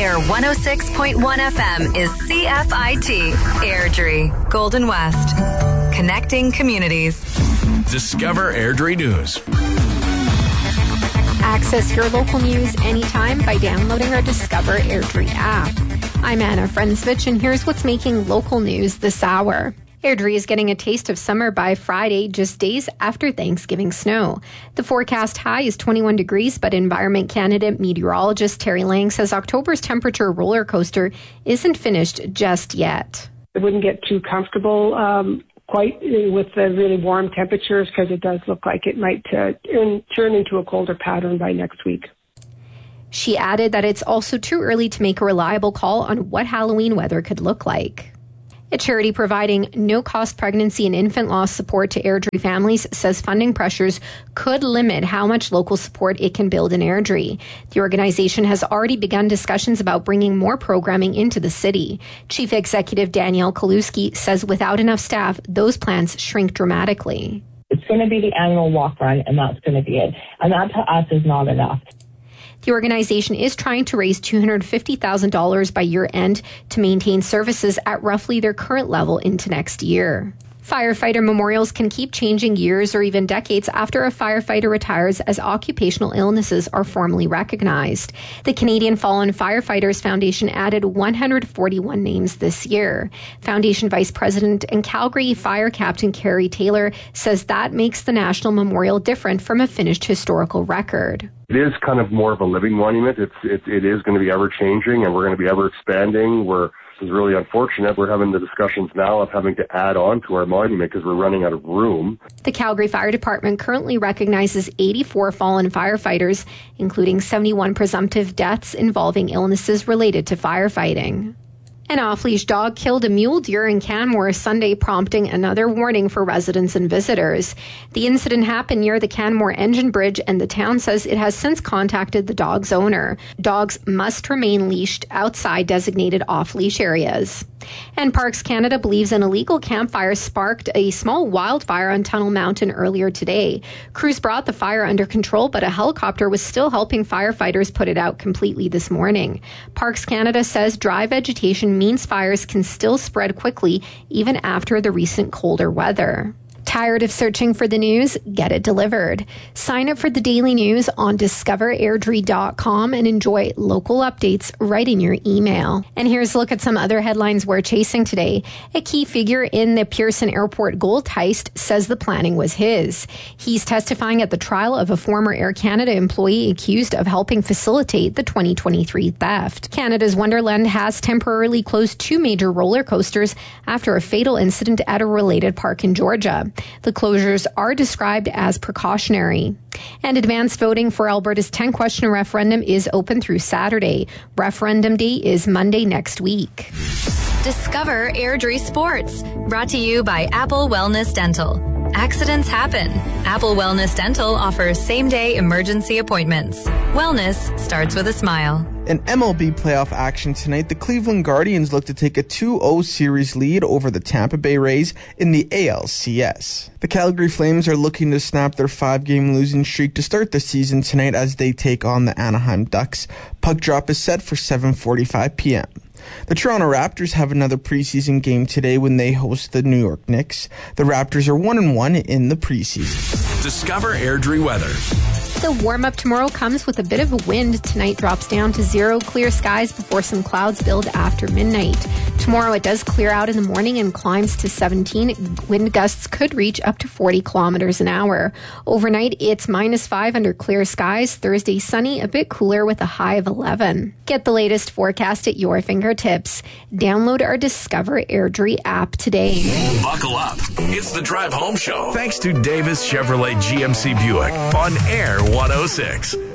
Air 106.1 FM is CFIT, Airdrie, Golden West. Connecting communities. Discover Airdrie News. Access your local news anytime by downloading our Discover Airdrie app. I'm Anna Frensvich, and here's what's making local news this hour. Airdrie is getting a taste of summer by Friday, just days after Thanksgiving snow. The forecast high is 21 degrees, but Environment Canada meteorologist Terry Lang says October's temperature roller coaster isn't finished just yet. It wouldn't get too comfortable quite with the really warm temperatures, because it does look like it might turn into a colder pattern by next week. She added that it's also too early to make a reliable call on what Halloween weather could look like. A charity providing no-cost pregnancy and infant loss support to Airdrie families says funding pressures could limit how much local support it can build in Airdrie. The organization has already begun discussions about bringing more programming into the city. Chief Executive Danielle Kaluski says without enough staff, those plans shrink dramatically. It's going to be the annual walk run, and that's going to be it. And that to us is not enough. The organization is trying to raise $250,000 by year end to maintain services at roughly their current level into next year. Firefighter memorials can keep changing years or even decades after a firefighter retires, as occupational illnesses are formally recognized. The Canadian Fallen Firefighters Foundation added 141 names this year. Foundation Vice President and Calgary Fire Captain Carrie Taylor says that makes the National Memorial different from a finished historical record. It is kind of more of a living monument. It is going to be ever-changing, and we're going to be ever-expanding. This is really unfortunate. We're having the discussions now of having to add on to our monument because we're running out of room. The Calgary Fire Department currently recognizes 84 fallen firefighters, including 71 presumptive deaths involving illnesses related to firefighting. An off-leash dog killed a mule deer in Canmore Sunday, prompting another warning for residents and visitors. The incident happened near the Canmore Engine Bridge, and the town says it has since contacted the dog's owner. Dogs must remain leashed outside designated off-leash areas. And Parks Canada believes an illegal campfire sparked a small wildfire on Tunnel Mountain earlier today. Crews brought the fire under control, but a helicopter was still helping firefighters put it out completely this morning. Parks Canada says dry vegetation means fires can still spread quickly even after the recent colder weather. Tired of searching for the news? Get it delivered. Sign up for the daily news on discoverairdrie.com and enjoy local updates right in your email. And here's a look at some other headlines we're chasing today. A key figure in the Pearson Airport gold heist says the planning was his. He's testifying at the trial of a former Air Canada employee accused of helping facilitate the 2023 theft. Canada's Wonderland has temporarily closed 2 major roller coasters after a fatal incident at a related park in Georgia. The closures are described as precautionary. And advanced voting for Alberta's 10-question referendum is open through Saturday. Referendum day is Monday next week. Discover Airdrie Sports, brought to you by Apple Wellness Dental. Accidents happen. Apple Wellness Dental offers same-day emergency appointments. Wellness starts with a smile. In MLB playoff action tonight, the Cleveland Guardians look to take a 2-0 series lead over the Tampa Bay Rays in the ALCS. The Calgary Flames are looking to snap their 5-game losing streak to start the season tonight as they take on the Anaheim Ducks. Puck drop is set for 7:45 p.m. The Toronto Raptors have another preseason game today when they host the New York Knicks. The Raptors are 1-1 in the preseason. Discover Airdrie weather. The warm-up tomorrow comes with a bit of a wind. Tonight drops down to 0, clear skies before some clouds build after midnight. Tomorrow it does clear out in the morning and climbs to 17. Wind gusts could reach up to 40 kilometers an hour. Overnight it's -5 under clear skies. Thursday sunny, a bit cooler with a high of 11. Get the latest forecast at your fingertips. Download our Discover Airdrie app today. Buckle up. It's the Drive Home Show. Thanks to Davis Chevrolet GMC Buick on Air 106.